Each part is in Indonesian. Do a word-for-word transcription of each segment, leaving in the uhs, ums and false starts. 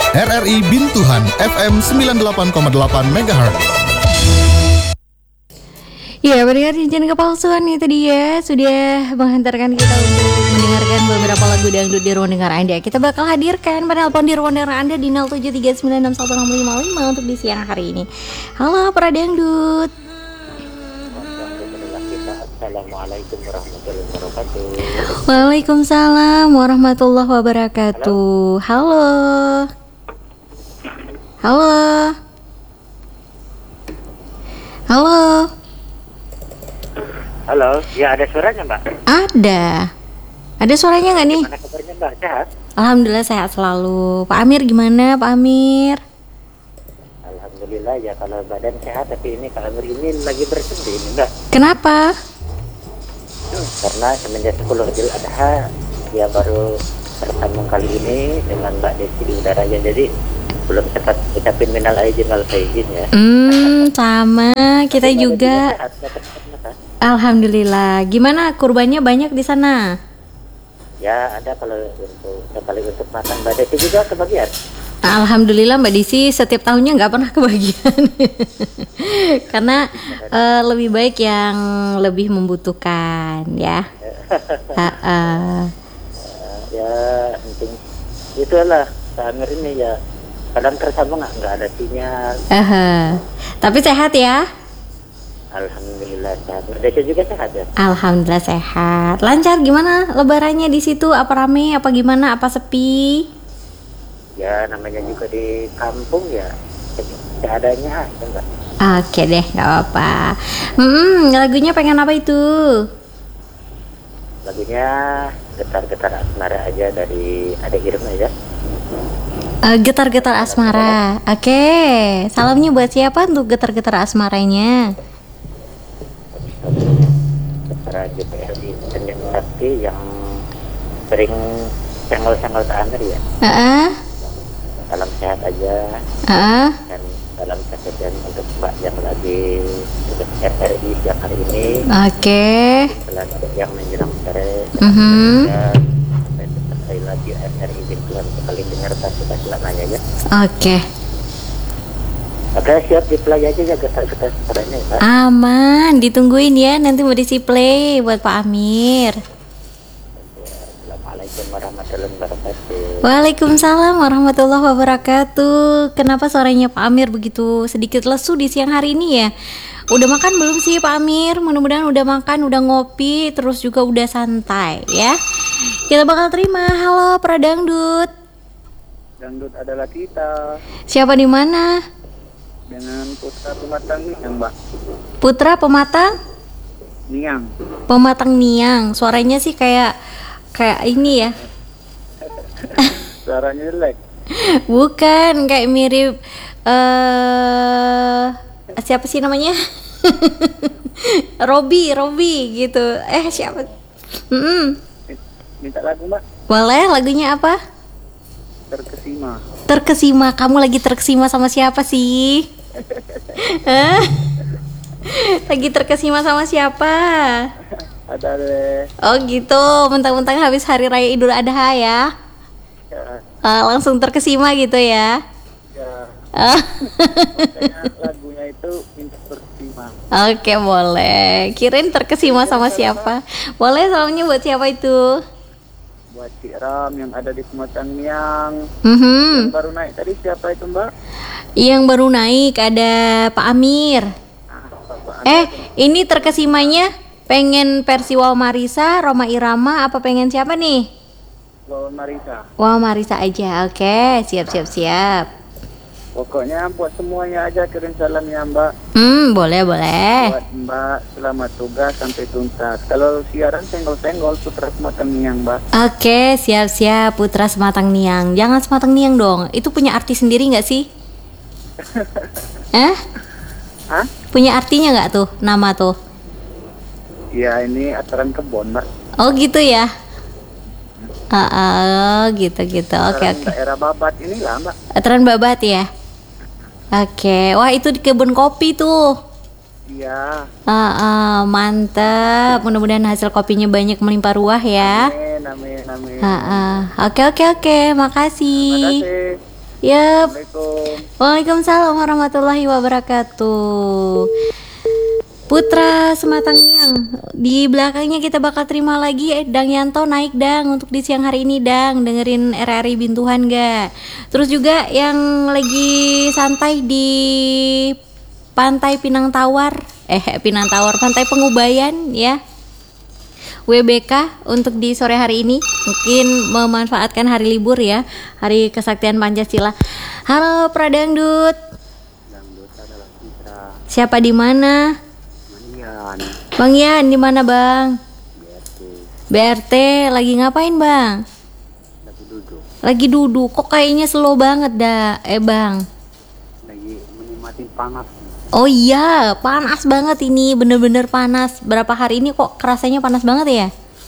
R R I Bintuhan F M sembilan puluh delapan koma delapan megahertz. Ya, pendengar cincin kepalsuan itu dia sudah menghantarkan kita untuk mendengarkan beberapa lagu dangdut di ruang dengar Anda. Kita bakal hadirkan penelpon di ruang dengar Anda di nol tujuh tiga sembilan enam satu enam lima lima untuk di siang hari ini. Halo para dangdut. Assalamualaikum warahmatullahi wabarakatuh. Waalaikumsalam warahmatullahi wabarakatuh. Halo. Halo. Halo. Halo, ya ada suaranya Mbak? Ada. Ada suaranya nggak nih? Gimana kabarnya Mbak? Sehat? Alhamdulillah sehat selalu. Pak Amir gimana Pak Amir? Alhamdulillah ya, kalau badan sehat, tapi ini kalau ini lagi bersedih ini Mbak. Kenapa? Karena semenjak sepuluh Idul Adha dia baru tersambung kali ini dengan Mbak Desi di udaranya, jadi belum sempat ucapin minal aidin wal faizin ya. Hmm, sama kita Tapi juga. sehat, sehat, sehat. Alhamdulillah. Gimana kurbannya banyak di sana? Ya ada, kalau untuk sekali untuk makan Mbak Desi juga kebagian. Alhamdulillah Mbak Desi setiap tahunnya nggak pernah kebagian. Karena uh, lebih baik yang lebih membutuhkan ya. uh-uh. Ya penting itulah Amir ini ya, kadang tersambung nggak nggak ada sinyal. uh-huh. Tapi sehat ya? Alhamdulillah sehat. Desi juga sehat ya? Alhamdulillah sehat. Lancar gimana lebarannya di situ? Apa rame? Apa gimana? Apa sepi? Ya namanya juga di kampung ya, seadanya aja Mbak. Oke deh, nggak apa-apa. Hmm, lagunya pengen apa itu? Lagunya Getar-Getar Asmara aja dari Ade Irma ya. Uh, getar-getar asmara. Oke, salamnya buat siapa untuk getar-getar asmaranya? Para J P R di Tanjung Sakti yang sering senggol-senggol ke Amir ya. Uh-uh. Salam sehat aja. Uh-uh. Dan salam kesehatan untuk Mbak yang lagi tugas R R I siang hari ini. Oke. Selain yang menjelang sore. Mhm. Dan sampai sekali lagi R R I Bintuhan sekali dengar kita selamanya ya. Oke. Oke, siap di play aja ya getar-getar suaranya ya Pak. Aman, ditungguin ya nanti mau diisi play buat Pak Amir. Assalamualaikum warahmatullahi wabarakatuh. Waalaikumsalam warahmatullahi wabarakatuh. Kenapa suaranya Pak Amir begitu sedikit lesu di siang hari ini ya? Udah makan belum sih Pak Amir? Mudah-mudahan udah makan, udah ngopi, terus juga udah santai ya. Kita bakal terima. Halo para dangdut. Dangdut adalah kita. Siapa di mana? Dengan Putra Pematang Niang, Mbak. Putra Pematang? Niang. Pematang Niang. Suaranya sih kayak kayak ini ya. Suaranya jelek. Bukan, kayak mirip eh uh, siapa sih namanya? Robi, Robi gitu. Eh siapa? Mm-mm. Minta lagu Mbak. Boleh, lagunya apa? Terkesima. Terkesima. Kamu lagi terkesima sama siapa sih? Hah? Lagi terkesima sama siapa? Ada deh. Oh gitu, mentang-mentang habis hari raya Idul Adha ya? Ya. Uh, langsung terkesima gitu ya? Ya. Uh. Makanya lagunya itu minta terkesima. Oke, boleh. Kirain terkesima sama siapa? Boleh, salamnya buat siapa itu? Buat Cik Ram yang ada di Pematang Niang. Mm-hmm. Yang baru naik tadi siapa itu Mbak? Yang baru naik ada Pak Amir. Ah, Pak Eh, ini terkesimanya pengen versi Wow Marisa, Roma Irama, apa pengen siapa nih? Lawan Marisa. Wow Marisa aja. Oke, siap siap siap. Pokoknya buat semuanya aja kirim salam ya Mbak. Hmm, boleh boleh. Buat Mbak selamat tugas sampai tuntas. Kalau siaran senggol-senggol Putra Sematang Niang Mbak. Oke, siap siap Putra Sematang Niang. Jangan Sematang Niang dong. Itu punya arti sendiri nggak sih? Eh? Hah? Punya artinya nggak tuh nama tuh? Ya ini aturan kebon Mbak. Oh gitu ya. Ah, uh, gitu gitu. Oke Aturan oke. Daerah Babat inilah Mbak. Aturan babat ya. Oke, wah itu di kebun kopi tuh. Iya. Ah, uh, mantap. Mudah-mudahan hasil kopinya banyak melimpah ruah ya. Amin, amin, amin. Ah, uh, oke oke oke. Makasih. Terima kasih. Yap. Assalamualaikum. Waalaikumsalam warahmatullahi wabarakatuh. Putra Sematangnyang, di belakangnya kita bakal terima lagi eh, Dang Yanto naik Dang untuk di siang hari ini Dang, dengerin R R I Bintuhan gak? Terus juga yang lagi santai di Pantai Pinang Tawar, eh Pinang Tawar, Pantai Pengubayan ya, W B K untuk di sore hari ini, mungkin memanfaatkan hari libur ya, Hari Kesaktian Pancasila. Halo Pradangdut, Dangdut adalah Citra. siapa di mana? Manian. Bang Yan, di mana Bang? B R T. B R T lagi ngapain Bang? Lagi duduk. Lagi duduk, kok kayaknya slow banget dah, eh Bang. Lagi menikmati panas. Oh iya, panas banget ini, bener-bener panas. Berapa hari ini kok kerasanya panas banget ya?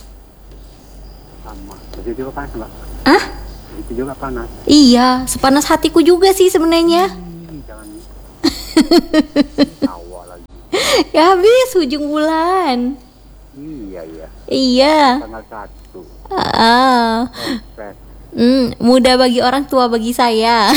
Sama. Itu juga panas, Mbak. Hah? Itu juga panas. Iya, sepanas hatiku juga sih sebenarnya. Hmm, jangan tawa lagi. Ya habis ujung bulan. Iya, iya. Iya. Tanggal satu. Ah, Fresh. hmm, muda bagi orang tua bagi saya.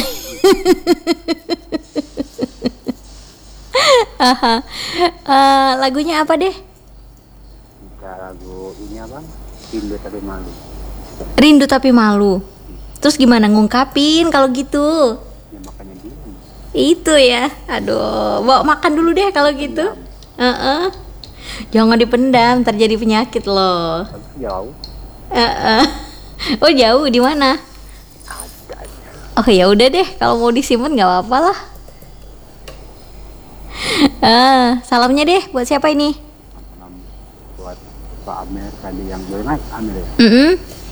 Aha. Eh, lagunya apa deh? Bisa lagu ini apa? Rindu tapi malu. Rindu tapi malu. Terus gimana ngungkapin kalau gitu? Ya makanya gini. Itu ya. Aduh, bawa makan dulu deh kalau gitu. Heeh. Jangan dipendam, terjadi penyakit loh. Tapi jauh. Heeh. Oh, jauh di mana? Ada aja. Oh, ya udah deh, kalau mau disimpan nggak apa-apa lah. Ah, salamnya deh buat siapa ini? Salam buat Pak Amir tadi yang berenang Amir ya. Mm-mm.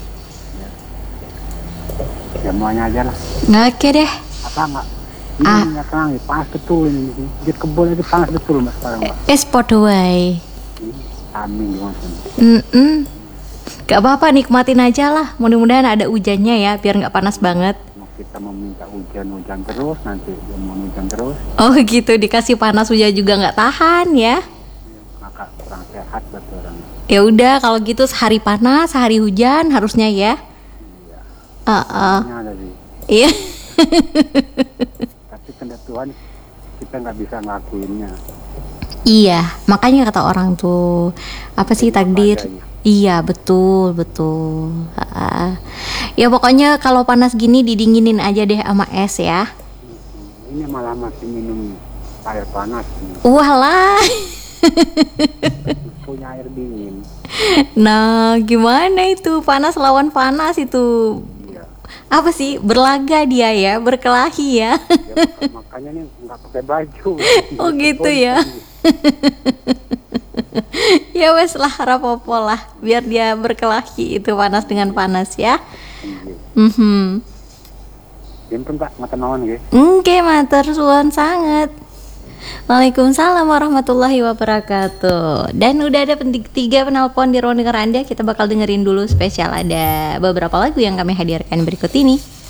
Semuanya aja lah. Oke deh. Apa enggak? Ini Ah. minyak wangi panas betul ini. Di kebun itu panas betul Mbak sekarang Mbak. Es podo wae. Ini Amin gimana? Mm-mm. Gak apa-apa, nikmatin aja lah. Mudah-mudahan ada hujannya ya, biar nggak panas banget. Mau kita mau minta hujan-hujan terus nanti dia mau hujan terus Oh gitu, dikasih panas hujan juga nggak tahan ya. maka kurang sehat buat orang. Ya udah kalau gitu sehari panas, sehari hujan harusnya ya. Heeh. Ini ada sih. Iya. Tapi kehendak Tuhan kita nggak bisa ngelakuinnya. Iya, makanya kata orang tuh apa sih takdir? adanya. Iya, betul, betul. Heeh. Ya pokoknya kalau panas gini didinginin aja deh sama es ya. Ini malah masih minum air panas nih. Walah. Punya air dingin. Nah, gimana itu? Panas lawan panas itu. Iya. Apa sih? Berlaga dia ya, berkelahi ya. Ya, maka- makanya nih nggak pakai baju. Oh gitu ya. Ya wes lah, rapopo lah, biar dia berkelahi itu panas dengan panas ya. Iya. Mhm. Pinten Pak, mata mawon nggih. Oke, matur suwun sangat. Waalaikumsalam warahmatullahi wabarakatuh. Dan udah ada penting tiga penelpon di ruang dengar Anda. Kita bakal dengerin dulu spesial, ada beberapa lagu yang kami hadirkan berikut ini.